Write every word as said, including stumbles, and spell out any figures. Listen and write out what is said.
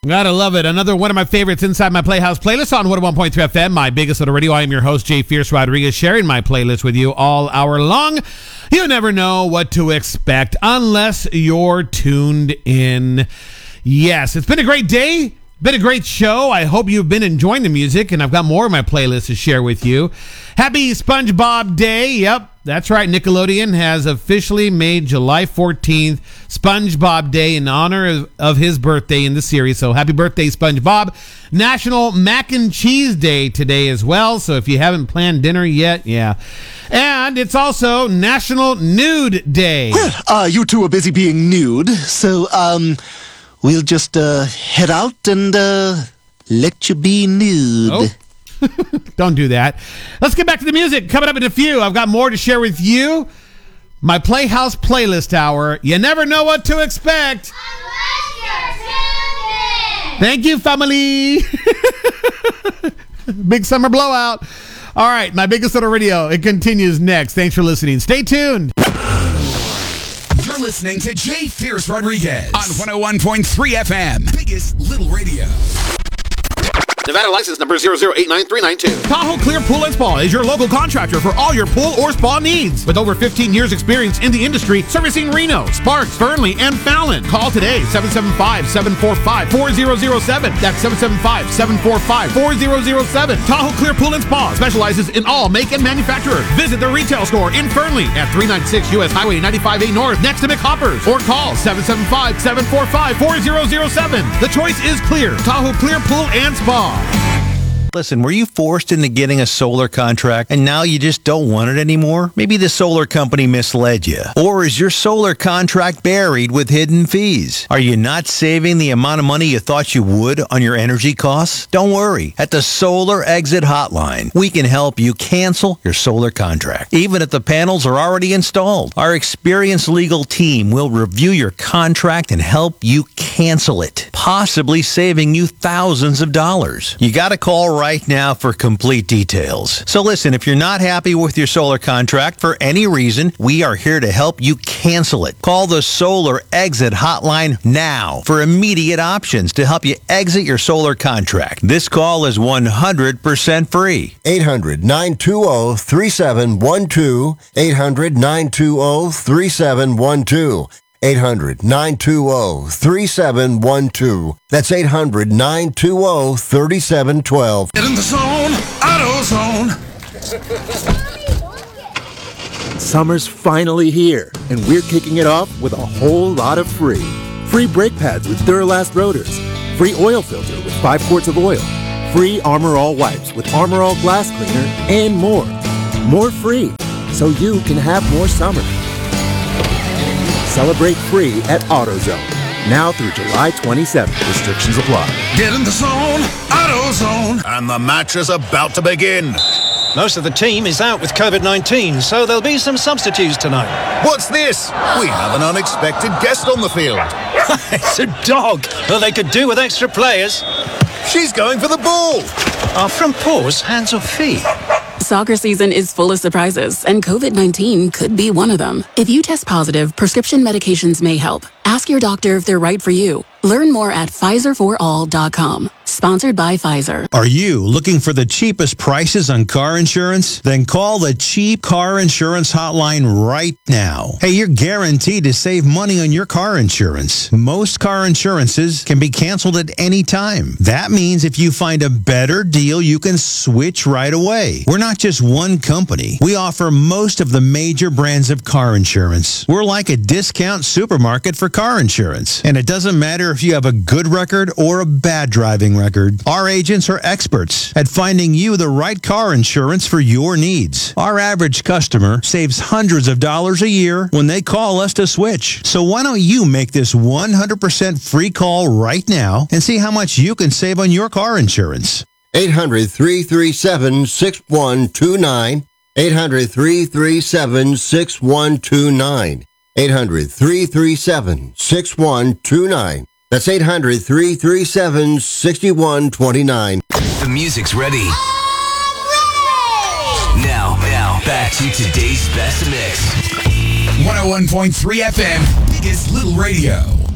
Gotta love it. Another one of my favorites inside my Playhouse playlist on one oh one point three F M, my biggest little radio. I am your host, Jay Fierce Rodriguez, sharing my playlist with you all hour long. You never know what to expect unless you're tuned in. Yes, it's been a great day. Been a great show. I hope you've been enjoying the music, and I've got more of my playlist to share with you. Happy SpongeBob Day. Yep, that's right. Nickelodeon has officially made July fourteenth SpongeBob Day in honor of, of his birthday in the series. So happy birthday, SpongeBob. National Mac and Cheese Day today as well. So if you haven't planned dinner yet, yeah. And it's also National Nude Day. Well, uh, you two are busy being nude, so, um... we'll just uh, head out and uh, let you be nude. Oh. Don't do that. Let's get back to the music. Coming up in a few, I've got more to share with you. My Playhouse Playlist Hour. You never know what to expect. Unless you're tuned in. Thank you, family. Big summer blowout. All right, my biggest little radio. It continues next. Thanks for listening. Stay tuned. You're listening to Jay Fierce Rodriguez on one oh one point three F M, biggest little radio. Nevada license number zero zero eight nine three nine two. Tahoe Clear Pool and Spa is your local contractor for all your pool or spa needs. With over fifteen years experience in the industry, servicing Reno, Sparks, Fernley, and Fallon. Call today, seven seven five, seven four five, four zero zero seven. That's seven seven five, seven four five, four zero zero seven. Tahoe Clear Pool and Spa specializes in all make and manufacturers. Visit the retail store in Fernley at three ninety-six U S Highway ninety-five A North next to McHoppers. Or call seven seven five, seven four five, four zero zero seven. The choice is clear. Tahoe Clear Pool and Spa. Listen, were you forced into getting a solar contract and now you just don't want it anymore? Maybe the solar company misled you. Or is your solar contract buried with hidden fees? Are you not saving the amount of money you thought you would on your energy costs? Don't worry. At the Solar Exit Hotline, we can help you cancel your solar contract, even if the panels are already installed. Our experienced legal team will review your contract and help you cancel it, possibly saving you thousands of dollars. You got to call right now for complete details. So listen, if you're not happy with your solar contract for any reason, we are here to help you cancel it. Call the Solar Exit Hotline now for immediate options to help you exit your solar contract. This call is one hundred percent free. eight hundred, nine two zero, three seven one two. eight hundred, nine two zero, three seven one two. eight hundred, nine two zero, three seven one two. That's eight hundred, nine two zero, three seven one two. Get in the zone, AutoZone. Summer's finally here, and we're kicking it off with a whole lot of free. Free brake pads with Duralast rotors. Free oil filter with five quarts of oil. Free Armor All wipes with Armor All glass cleaner, and more. More free, so you can have more summer. Celebrate free at AutoZone. Now through July twenty-seventh. Restrictions apply. Get in the zone, AutoZone. And the match is about to begin. Most of the team is out with COVID nineteen, so there'll be some substitutes tonight. What's this? We have an unexpected guest on the field. It's a dog. Well, they could do with extra players. She's going for the ball. Are front paws hands or feet? Soccer season is full of surprises, and COVID nineteen could be one of them. If you test positive, prescription medications may help. Ask your doctor if they're right for you. Learn more at Pfizer for all dot com. Sponsored by Pfizer. Are you looking for the cheapest prices on car insurance? Then call the Cheap Car Insurance Hotline right now. Hey, you're guaranteed to save money on your car insurance. Most car insurances can be canceled at any time. That means if you find a better deal, you can switch right away. We're not just one company. We offer most of the major brands of car insurance. We're like a discount supermarket for car insurance. And it doesn't matter if you have a good record or a bad driving record. Our agents are experts at finding you the right car insurance for your needs. Our average customer saves hundreds of dollars a year when they call us to switch. So why don't you make this one hundred percent free call right now and see how much you can save on your car insurance? eight hundred, three three seven, six one two nine. eight hundred, three three seven, six one two nine. eight hundred, three three seven, six one two nine. That's eight hundred, three three seven, six one two nine. The music's ready. I'm ready. Now, now, back to today's best mix. one oh one point three F M, biggest little radio.